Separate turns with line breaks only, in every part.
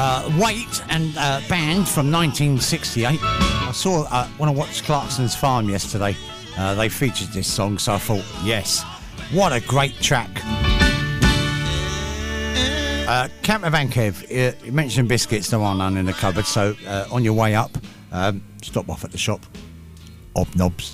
Wait and band from 1968. I saw when I watched Clarkson's Farm yesterday, they featured this song, so I thought, yes, what a great track. Camper Van Kev, you mentioned biscuits, there are none in the cupboard, so on your way up, stop off at the shop. Obnobs.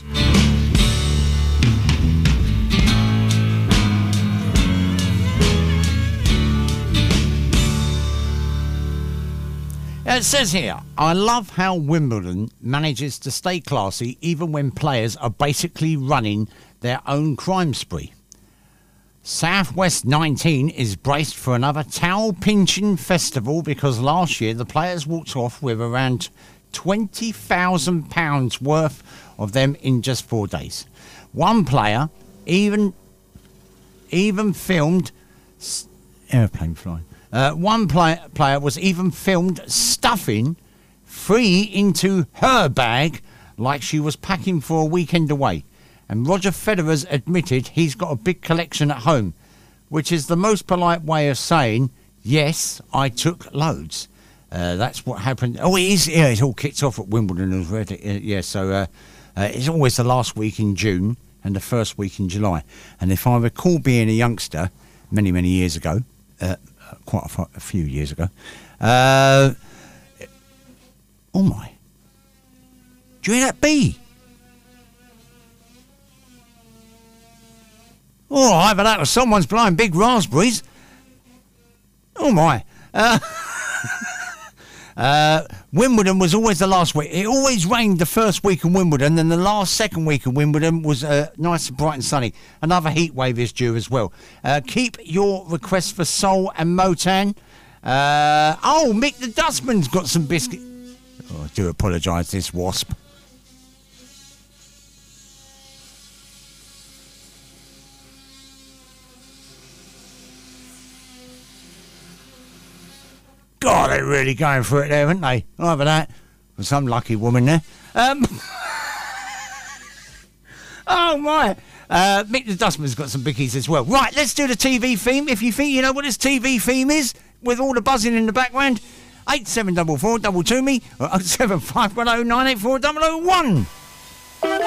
It says here, I love how Wimbledon manages to stay classy even when players are basically running their own crime spree. Southwest 19 is braced for another towel-pinching festival because last year the players walked off with around £20,000 worth of them in just 4 days. One player even filmed... Airplane flying. One player was even filmed stuffing free into her bag like she was packing for a weekend away. And Roger Federer's admitted he's got a big collection at home, which is the most polite way of saying, yes, I took loads. That's what happened. Oh, it is. Yeah, it's all kicked off at Wimbledon. So it's always the last week in June and the first week in July. And if I recall being a youngster many, many years ago, quite a few years ago, oh my, do you hear that bee? Oh, either that or someone's blowing big raspberries. Oh my. Wimbledon was always the last week. It always rained the first week in Wimbledon, and the second week in Wimbledon was nice and bright and sunny. Another heat wave is due as well. Keep your requests for soul and Motown. Mick the Dustman's got some biscuit. Oh, I do apologise, this wasp. God, they're really going for it there, aren't they? Either that or some lucky woman there. Oh, my. Mick the Dustman's got some bickies as well. Right, let's do the TV theme. If you think you know what this TV theme is, with all the buzzing in the background, 8744 222 me or 07510 984 001.